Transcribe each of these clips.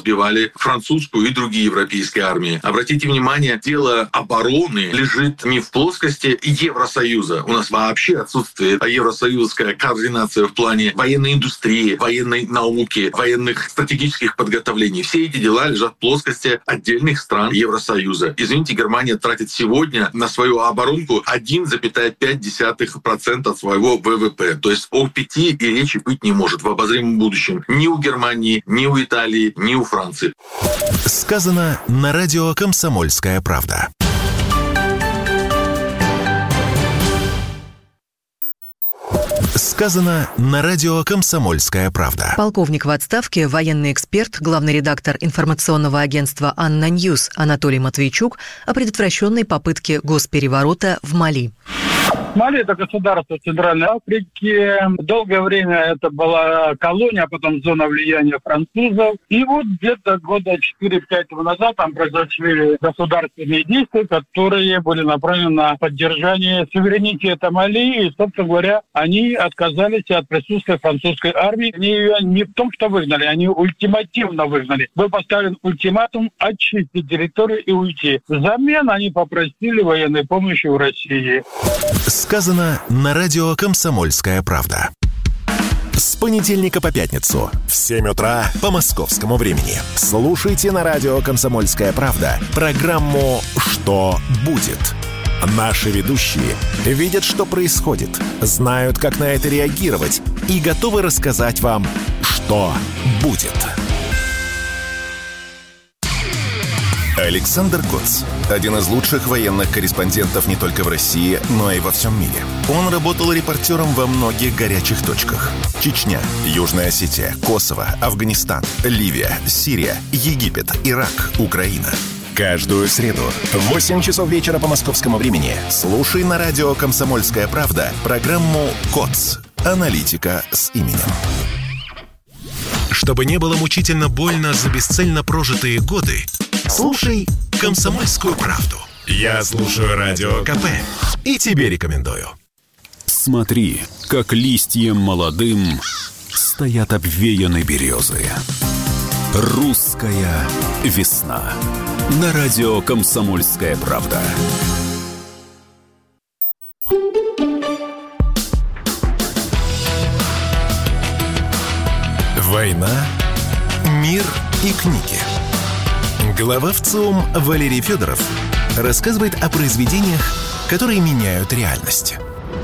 разбивали французскую и другие европейские армии. Обратите внимание, дело обороны лежит не в плоскости Евросоюза. У нас вообще отсутствует евросоюзская координация в плане военной индустрии, военной науки, военных стратегических подготовлений. Все эти дела лежат в плоскости отдельных стран Евросоюза. Извините, Германия тратит сегодня на свою оборонку 1,5% от своего ВВП. То есть о 5 и речи быть не может в обозримом будущем. Ни у Германии, ни у Италии, ни у Франции. Сказано на радио «Комсомольская правда». Сказано на радио «Комсомольская правда». Полковник в отставке, военный эксперт, главный редактор информационного агентства «Анна Ньюс» Анатолий Матвейчук о предотвращенной попытке госпереворота в Мали. Мали – это государство Центральной Африки. Долгое время это была колония, а потом зона влияния французов. И вот где-то года 4-5 назад там произошли государственные действия, которые были направлены на поддержание суверенитета Мали. И, собственно говоря, они отказались от присутствия французской армии. Они ее не в том, что выгнали, они ультимативно выгнали. Был поставлен ультиматум очистить территорию и уйти. Взамен они попросили военной помощи у России. Сказано на радио «Комсомольская правда». С понедельника по пятницу в 7 утра по московскому времени. Слушайте на радио «Комсомольская правда» программу «Что будет?». Наши ведущие видят, что происходит, знают, как на это реагировать и готовы рассказать вам, что будет. Александр Коц – один из лучших военных корреспондентов не только в России, но и во всем мире. Он работал репортером во многих горячих точках. Чечня, Южная Осетия, Косово, Афганистан, Ливия, Сирия, Египет, Ирак, Украина. Каждую среду в 8 часов вечера по московскому времени слушай на радио «Комсомольская правда» программу «Коц. Аналитика с именем». Чтобы не было мучительно больно за бесцельно прожитые годы, слушай «Комсомольскую правду». Я слушаю Радио КП и тебе рекомендую. Смотри, как листьям молодым стоят обвеяны березы. Русская весна. На радио «Комсомольская правда». Война, мир и книги. Глава ВЦИОМ Валерий Федоров рассказывает о произведениях, которые меняют реальность.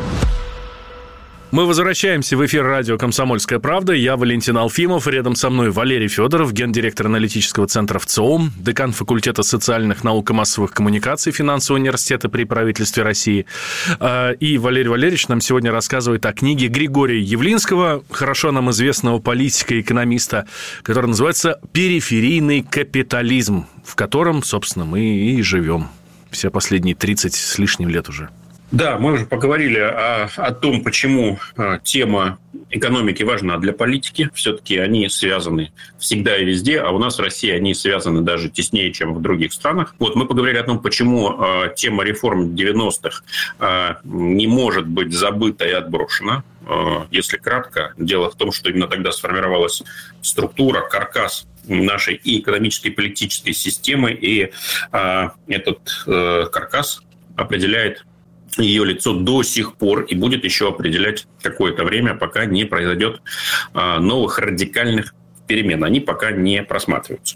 Мы возвращаемся в эфир радио «Комсомольская правда». Я Валентин Алфимов. Рядом со мной Валерий Федоров, гендиректор аналитического центра ВЦИОМ, декан факультета социальных наук и массовых коммуникаций Финансового университета при правительстве России. И Валерий Валерьевич нам сегодня рассказывает о книге Григория Явлинского, хорошо нам известного политика и экономиста, которая называется «Периферийный капитализм», в котором, собственно, мы и живем все последние 30 с лишним лет уже. Да, мы уже поговорили о том, почему тема экономики важна для политики. Все-таки они связаны всегда и везде, а у нас в России они связаны даже теснее, чем в других странах. Вот мы поговорили о том, почему тема реформ 90-х не может быть забыта и отброшена. Если кратко, дело в том, что именно тогда сформировалась структура, каркас нашей и экономической, и политической системы, и этот каркас определяет ее лицо до сих пор и будет еще определять какое-то время, пока не произойдет новых радикальных перемен. Они пока не просматриваются.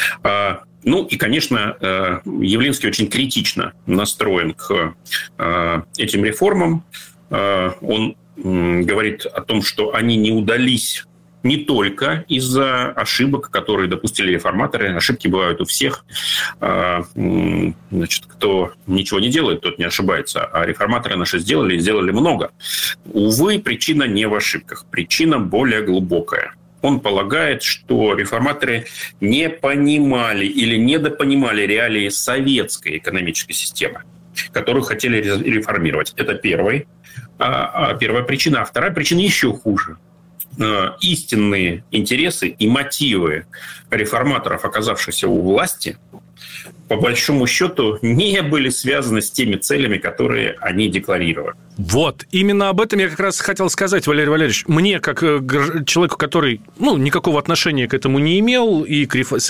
Ну и, конечно, Явлинский очень критично настроен к этим реформам. Он говорит о том, что они не удались не только из-за ошибок, которые допустили реформаторы. Ошибки бывают у всех. Значит, кто ничего не делает, тот не ошибается. А реформаторы наши сделали, и сделали много. Увы, причина не в ошибках. Причина более глубокая. Он полагает, что реформаторы не понимали или недопонимали реалии советской экономической системы, которую хотели реформировать. Это первая причина. А вторая причина еще хуже. Истинные интересы и мотивы реформаторов, оказавшихся у власти, по большому счету не были связаны с теми целями, которые они декларировали. Вот, именно об этом я как раз хотел сказать, Валерий Валерьевич. Мне, как человеку, который никакого отношения к этому не имел, и к